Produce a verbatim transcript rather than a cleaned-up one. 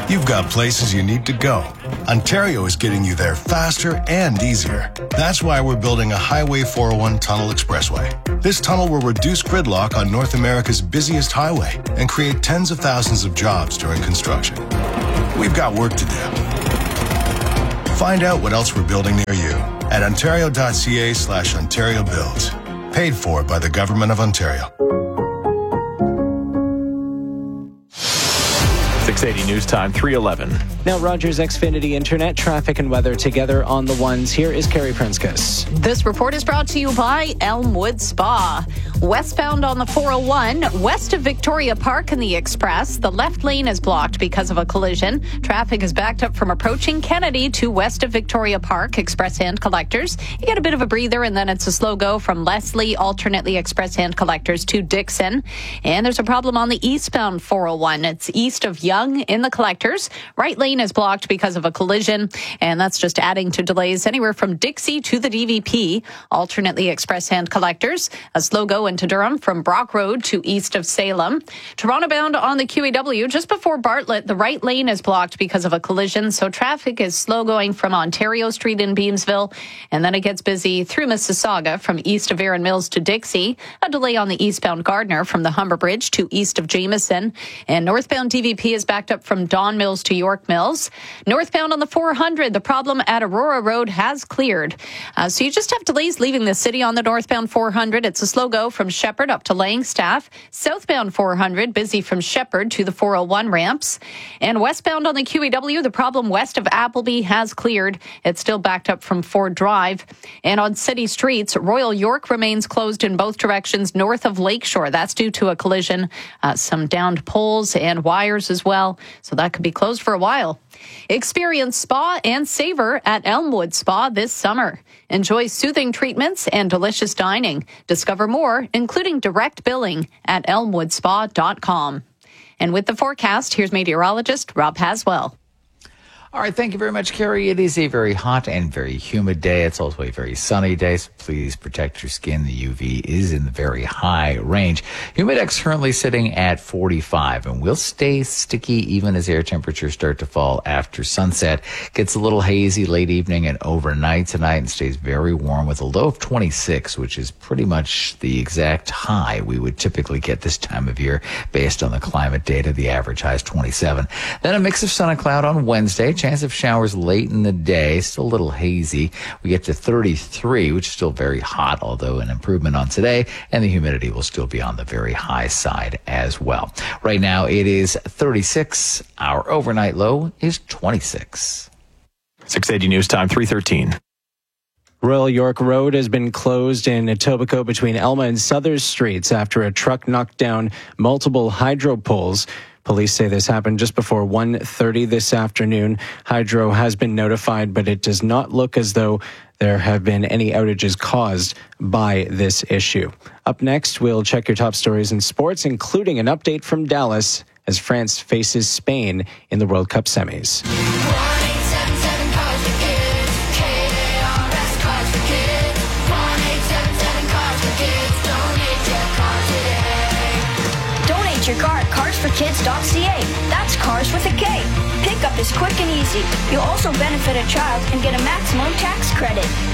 You've got places you need to go. Ontario is getting you there faster and easier. That's why we're building a Highway four oh one Tunnel Expressway. This tunnel will reduce gridlock on North America's busiest highway and create tens of thousands of jobs during construction. We've got work to do. Find out what else we're building near you at ontario.ca slash Ontario Builds. Paid for by the Government of Ontario. six eighty News Time, three eleven. Now, Rogers Xfinity Internet, traffic and weather together on the ones. Here is Carrie Prinskus. This report is brought to you by Elmwood Spa. Westbound on the four oh one, west of Victoria Park and the Express, the left lane is blocked because of a collision. Traffic is backed up from approaching Kennedy to west of Victoria Park, Express Hand Collectors. You get a bit of a breather, and then it's a slow go from Leslie, alternately Express Hand Collectors to Dixon. And there's a problem on the eastbound four oh one. It's east of Young in the Collectors. Right lane is blocked because of a collision, and that's just adding to delays anywhere from Dixie to the D V P, alternately Express Hand Collectors. A slow go into Durham from Brock Road to east of Salem. Toronto bound on the Q E W just before Bartlett, the right lane is blocked because of a collision, so traffic is slow going from Ontario Street in Beamsville, and then it gets busy through Mississauga from east of Erin Mills to Dixie. A delay on the eastbound Gardner from the Humber Bridge to east of Jameson, and northbound D V P is backed up from Don Mills to York Mills. Northbound on the four hundred, the problem at Aurora Road has cleared. Uh, so you just have delays leaving the city on the northbound four hundred. It's a slow go from Shepherd up to Langstaff. Southbound four hundred, busy from Shepherd to the four oh one ramps. And westbound on the Q E W, the problem west of Appleby has cleared. It's still backed up from Ford Drive. And on city streets, Royal York remains closed in both directions north of Lakeshore. That's due to a collision, uh, some downed poles and wires as well. So that could be closed for a while. Experience spa and savor at Elmwood Spa this summer. Enjoy soothing treatments and delicious dining. Discover more, including direct billing, at elmwood spa dot com. And with the forecast, here's meteorologist Rob Haswell. All right, thank you very much, Carrie. It is a very hot and very humid day. It's also a very sunny day, so please protect your skin. The U V is in the very high range. Humidex currently sitting at forty-five, and will stay sticky even as air temperatures start to fall after sunset. Gets a little hazy late evening and overnight tonight, and stays very warm with a low of twenty-six, which is pretty much the exact high we would typically get this time of year based on the climate data. The average high is twenty-seven. Then a mix of sun and cloud on Wednesday. Chance of showers late in the day, still a little hazy. We get to thirty-three, which is still very hot, although an improvement on today, and the humidity will still be on the very high side as well. Right now it is thirty-six. Our overnight low is twenty-six. six eighty News Time, three thirteen. Royal York Road has been closed in Etobicoke between Elma and Southern Streets after a truck knocked down multiple hydro poles. Police say this happened just before one thirty this afternoon. Hydro has been notified, but it does not look as though there have been any outages caused by this issue. Up next, we'll check your top stories in sports, including an update from Dallas as France faces Spain in the World Cup semis. Your car at cars for kids dot c a. That's cars with a K. Pickup is quick and easy. You'll also benefit a child and get a maximum tax credit.